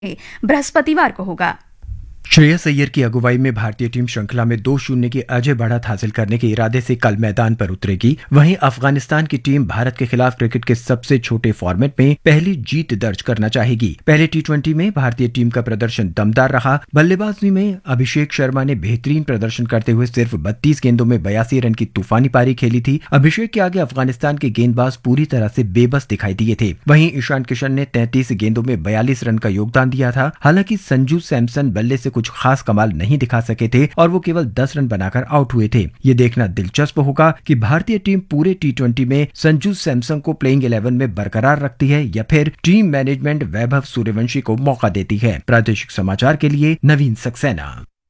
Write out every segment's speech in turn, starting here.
बृहस्पतिवार को होगा। श्रेयस अय्यर की अगुवाई में भारतीय टीम श्रृंखला में 2-0 की अजय बढ़त हासिल करने के इरादे से कल मैदान पर उतरेगी। वहीं अफगानिस्तान की टीम भारत के खिलाफ क्रिकेट के सबसे छोटे फॉर्मेट में पहली जीत दर्ज करना चाहेगी। पहले टी20 में भारतीय टीम का प्रदर्शन दमदार रहा। बल्लेबाजी में अभिषेक शर्मा ने बेहतरीन प्रदर्शन करते हुए सिर्फ 32 गेंदों में 82 रन की तूफानी पारी खेली थी। अभिषेक के आगे अफगानिस्तान के गेंदबाज पूरी तरह से बेबस दिखाई दिए थे। वहीं ईशान किशन ने 33 गेंदों में 42 रन का योगदान दिया था। हालांकि संजू सैमसन बल्ले से कुछ खास कमाल नहीं दिखा सके थे और वो केवल 10 रन बनाकर आउट हुए थे। ये देखना दिलचस्प होगा कि भारतीय टीम पूरे टी20 में संजू सैमसन को प्लेइंग 11 में बरकरार रखती है या फिर टीम मैनेजमेंट वैभव सूर्यवंशी को मौका देती है। प्रादेशिक समाचार के लिए नवीन सक्सेना।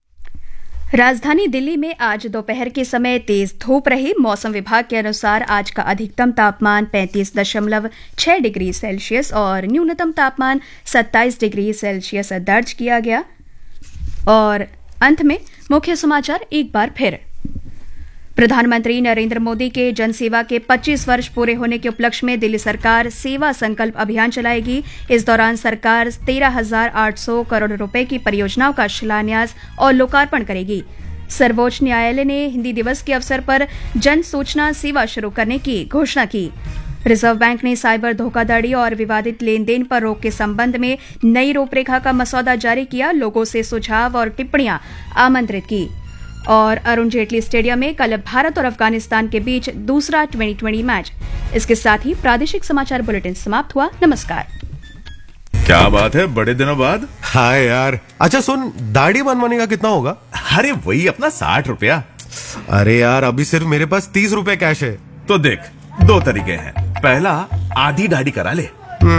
राजधानी दिल्ली में आज दोपहर के समय तेज धूप रही। मौसम विभाग के अनुसार आज का अधिकतम तापमान 35.6 डिग्री सेल्सियस और न्यूनतम तापमान 27 डिग्री सेल्सियस दर्ज किया गया। और अंत में मुख्य समाचार एक बार फिर। प्रधानमंत्री नरेंद्र मोदी के जनसेवा के 25 वर्ष पूरे होने के उपलक्ष्य में दिल्ली सरकार सेवा संकल्प अभियान चलाएगी। इस दौरान सरकार 13,800 करोड़ रुपए की परियोजनाओं का शिलान्यास और लोकार्पण करेगी। सर्वोच्च न्यायालय ने हिंदी दिवस के अवसर पर जन सूचना सेवा शुरू करने की घोषणा की। रिजर्व बैंक ने साइबर धोखाधड़ी और विवादित लेन देन पर रोक के संबंध में नई रूपरेखा का मसौदा जारी किया। लोगों से सुझाव और टिप्पणियां आमंत्रित की। और अरुण जेटली स्टेडियम में कल भारत और अफगानिस्तान के बीच दूसरा 2020 मैच। इसके साथ ही प्रादेशिक समाचार बुलेटिन समाप्त हुआ। नमस्कार। क्या बात है, बड़े दिनों बाद। हाय यार। अच्छा सुन, दाढ़ी बनवाने का कितना होगा? अरे वही अपना 60 रुपया। अरे यार, अभी सिर्फ मेरे पास 30 रुपए कैश है। तो देख, 2 तरीके हैं। पहला, आधी दाढ़ी करा ले।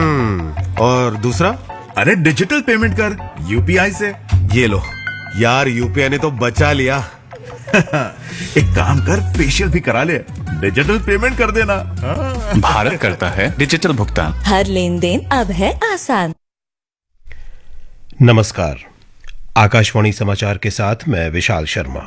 और दूसरा? अरे डिजिटल पेमेंट कर यूपीआई से। ये लो यार, यूपीआई ने तो बचा लिया। एक काम कर, फेशियल भी करा ले, डिजिटल पेमेंट कर देना। भारत करता है डिजिटल भुगतान। हर लेन देन अब है आसान। नमस्कार, आकाशवाणी समाचार के साथ मैं विशाल शर्मा।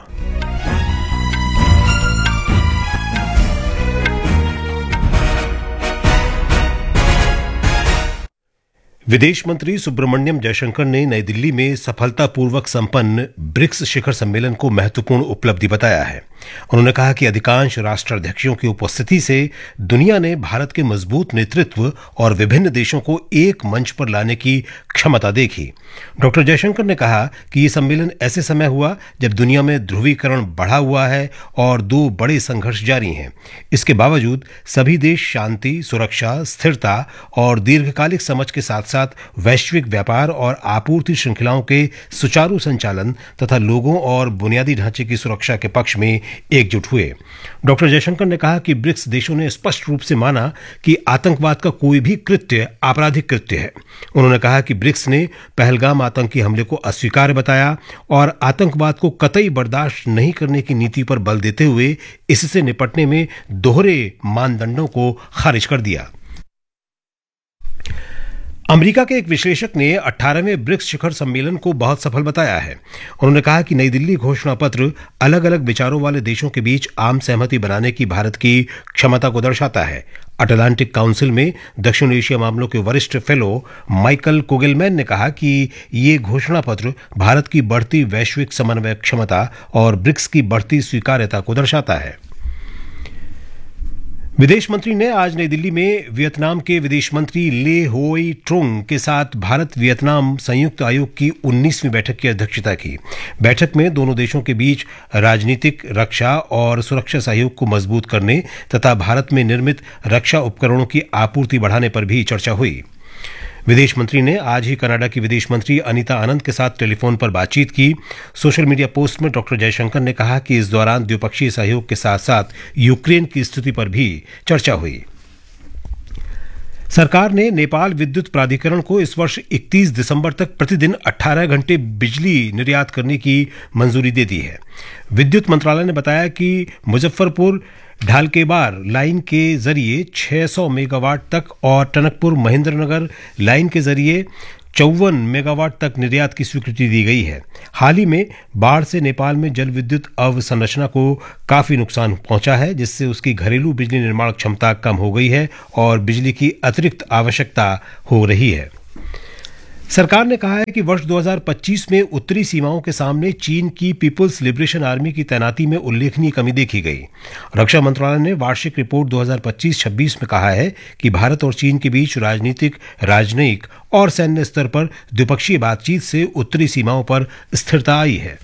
विदेश मंत्री सुब्रमण्यम जयशंकर ने नई दिल्ली में सफलतापूर्वक संपन्न ब्रिक्स शिखर सम्मेलन को महत्वपूर्ण उपलब्धि बताया है। उन्होंने कहा कि अधिकांश राष्ट्राध्यक्षों की उपस्थिति से दुनिया ने भारत के मजबूत नेतृत्व और विभिन्न देशों को एक मंच पर लाने की क्षमता देखी। डॉक्टर जयशंकर ने कहा कि ये सम्मेलन ऐसे समय हुआ जब दुनिया में ध्रुवीकरण बढ़ा हुआ है और 2 बड़े संघर्ष जारी हैं। इसके बावजूद सभी देश शांति, सुरक्षा, स्थिरता और दीर्घकालिक समझ के साथ साथ वैश्विक व्यापार और आपूर्ति श्रृंखलाओं के सुचारू संचालन तथा लोगों और बुनियादी ढांचे की सुरक्षा के पक्ष में एकजुट हुए। डॉक्टर जयशंकर ने कहा कि ब्रिक्स देशों ने स्पष्ट रूप से माना कि आतंकवाद का कोई भी कृत्य आपराधिक कृत्य है। उन्होंने कहा कि ब्रिक्स ने पहलगाम आतंकी हमले को अस्वीकार्य बताया और आतंकवाद को कतई बर्दाश्त नहीं करने की नीति पर बल देते हुए इससे निपटने में दोहरे मानदंडों को खारिज कर दिया। अमेरिका के एक विश्लेषक ने 18वें ब्रिक्स शिखर सम्मेलन को बहुत सफल बताया है। उन्होंने कहा कि नई दिल्ली घोषणा पत्र अलग अलग विचारों वाले देशों के बीच आम सहमति बनाने की भारत की क्षमता को दर्शाता है। अटलांटिक काउंसिल में दक्षिण एशिया मामलों के वरिष्ठ फेलो माइकल कोगेलमैन ने कहा कि ये घोषणा पत्र भारत की बढ़ती वैश्विक समन्वय क्षमता और ब्रिक्स की बढ़ती स्वीकार्यता को दर्शाता है। विदेश मंत्री ने आज नई दिल्ली में वियतनाम के विदेश मंत्री ले होई ट्रुंग के साथ भारत वियतनाम संयुक्त आयोग की 19वीं बैठक की अध्यक्षता की। बैठक में दोनों देशों के बीच राजनीतिक, रक्षा और सुरक्षा सहयोग को मजबूत करने तथा भारत में निर्मित रक्षा उपकरणों की आपूर्ति बढ़ाने पर भी चर्चा हुई। विदेश मंत्री ने आज ही कनाडा की विदेश मंत्री अनीता आनंद के साथ टेलीफोन पर बातचीत की। सोशल मीडिया पोस्ट में डॉक्टर जयशंकर ने कहा कि इस दौरान द्विपक्षीय सहयोग के साथ साथ यूक्रेन की स्थिति पर भी चर्चा हुई। सरकार ने नेपाल विद्युत प्राधिकरण को इस वर्ष 31 दिसंबर तक प्रतिदिन 18 घंटे बिजली निर्यात करने की मंजूरी दे दी है। विद्युत मंत्रालय ने बताया कि मुजफ्फरपुर ढालकेबार लाइन के जरिए 600 मेगावाट तक और टनकपुर महेंद्रनगर लाइन के जरिए 54 मेगावाट तक निर्यात की स्वीकृति दी गई है। हाल ही में बाढ़ से नेपाल में जल विद्युत अवसंरचना को काफी नुकसान पहुंचा है, जिससे उसकी घरेलू बिजली निर्माण क्षमता कम हो गई है और बिजली की अतिरिक्त आवश्यकता हो रही है। सरकार ने कहा है कि वर्ष 2025 में उत्तरी सीमाओं के सामने चीन की पीपुल्स लिबरेशन आर्मी की तैनाती में उल्लेखनीय कमी देखी गई। रक्षा मंत्रालय ने वार्षिक रिपोर्ट 2025-26 में कहा है कि भारत और चीन के बीच राजनीतिक, राजनयिक और सैन्य स्तर पर द्विपक्षीय बातचीत से उत्तरी सीमाओं पर स्थिरता आई है।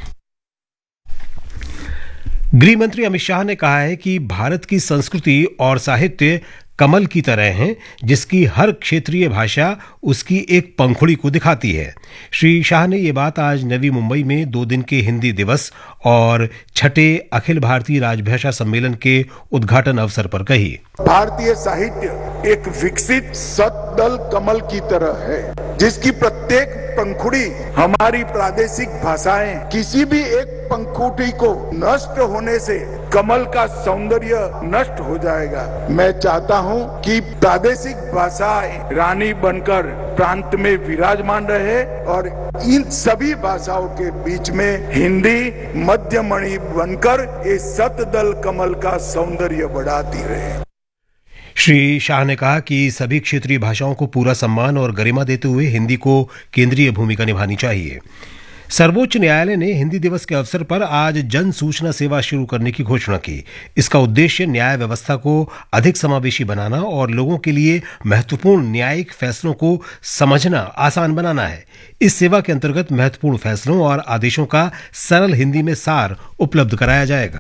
गृह मंत्री अमित शाह ने कहा है कि भारत की संस्कृति और साहित्य कमल की तरह हैं, जिसकी हर क्षेत्रीय भाषा उसकी एक पंखुड़ी को दिखाती है। श्री शाह ने ये बात आज नवी मुंबई में 2 दिन के हिंदी दिवस और 6ठे अखिल भारतीय राजभाषा सम्मेलन के उद्घाटन अवसर पर कही। भारतीय साहित्य एक विकसित सतदल कमल की तरह है, जिसकी प्रत्येक पंखुड़ी हमारी प्रादेशिक भाषाएं किसी भी एक पंखुड़ी को नष्ट होने से कमल का सौंदर्य नष्ट हो जाएगा। मैं चाहता हूं कि प्रादेशिक भाषाएं रानी बनकर प्रांत में विराजमान रहे और इन सभी भाषाओं के बीच में हिंदी मध्यमणि बनकर ये सतदल कमल का सौंदर्य बढ़ाती रहे। श्री शाह ने कहा कि सभी क्षेत्रीय भाषाओं को पूरा सम्मान और गरिमा देते हुए हिंदी को केंद्रीय भूमिका निभानी चाहिए। सर्वोच्च न्यायालय ने हिंदी दिवस के अवसर पर आज जन सूचना सेवा शुरू करने की घोषणा की। इसका उद्देश्य न्याय व्यवस्था को अधिक समावेशी बनाना और लोगों के लिए महत्वपूर्ण न्यायिक फैसलों को समझना आसान बनाना है। इस सेवा के अंतर्गत महत्वपूर्ण फैसलों और आदेशों का सरल हिंदी में सार उपलब्ध कराया जाएगा।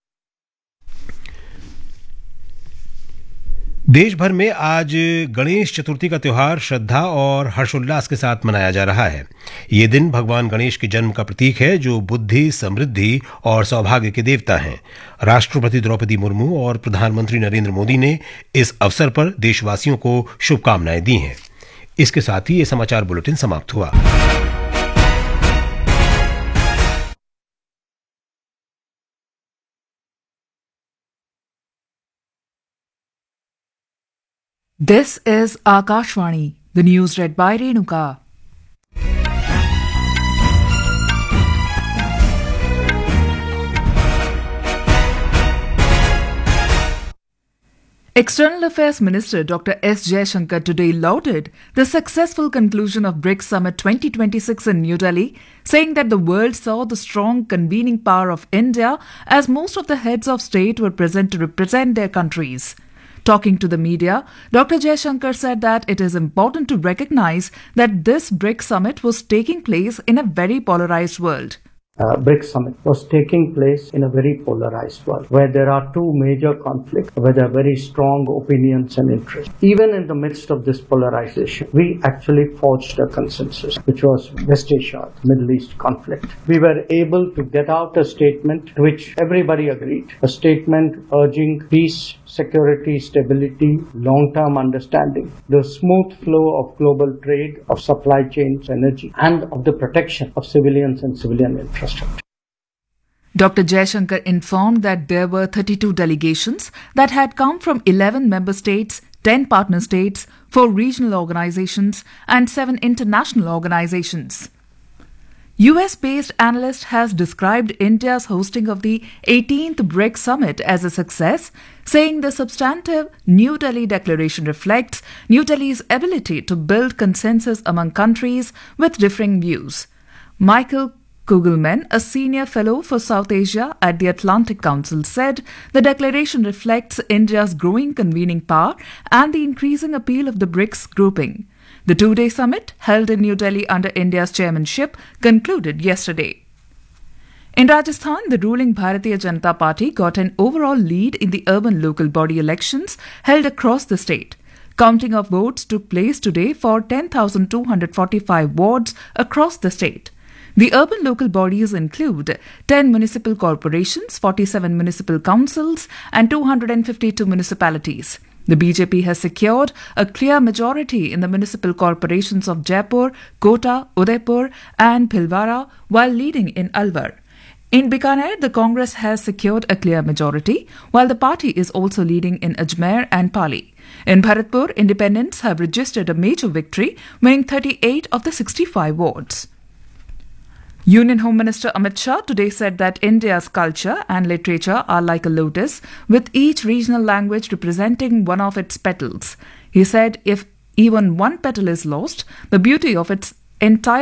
देश भर में आज गणेश चतुर्थी का त्योहार श्रद्धा और हर्षोल्लास के साथ मनाया जा रहा है। ये दिन भगवान गणेश के जन्म का प्रतीक है, जो बुद्धि, समृद्धि और सौभाग्य के देवता हैं। राष्ट्रपति द्रौपदी मुर्मू और प्रधानमंत्री नरेंद्र मोदी ने इस अवसर पर देशवासियों को शुभकामनाएं दी हैं। इसके साथ ही ये समाचार बुलेटिन समाप्त हुआ। This is Akashvani, the news read by Renuka. External Affairs Minister Dr. S. Jaishankar today lauded the successful conclusion of BRICS Summit 2026 in New Delhi, saying that the world saw the strong convening power of India as most of the heads of state were present to represent their countries. Talking to the media, Dr. Jaishankar said that it is important to recognize that this BRICS summit was taking place in a very polarized world. BRICS summit was taking place in a very polarized world where there are two major conflicts, where there are very strong opinions and interests. Even in the midst of this polarization, we actually forged a consensus, which was West Asia, Middle East conflict. We were able to get out a statement to which everybody agreed, a statement urging peace, security, stability, long-term understanding, the smooth flow of global trade, of supply chains, energy, and of the protection of civilians and civilian infrastructure. Dr. Jaishankar informed that there were 32 delegations that had come from 11 member states, 10 partner states, 4 regional organizations, and 7 international organizations. US-based analyst has described India's hosting of the 18th BRICS summit as a success, saying the substantive New Delhi declaration reflects New Delhi's ability to build consensus among countries with differing views. Michael Kugelman, a senior fellow for South Asia at the Atlantic Council, said the declaration reflects India's growing convening power and the increasing appeal of the BRICS grouping. The two-day summit, held in New Delhi under India's chairmanship, concluded yesterday. In Rajasthan, the ruling Bharatiya Janata Party got an overall lead in the urban local body elections held across the state. Counting of votes took place today for 10,245 wards across the state. The urban local bodies include 10 municipal corporations, 47 municipal councils, and 252 municipalities. The BJP has secured a clear majority in the municipal corporations of Jaipur, Kota, Udaipur, and Bhilwara, while leading in Alwar. In Bikaner, the Congress has secured a clear majority, while the party is also leading in Ajmer and Pali. In Bharatpur, independents have registered a major victory, winning 38 of the 65 wards. Union Home Minister Amit Shah today said that India's culture and literature are like a lotus, with each regional language representing one of its petals. He said if even one petal is lost, the beauty of its entire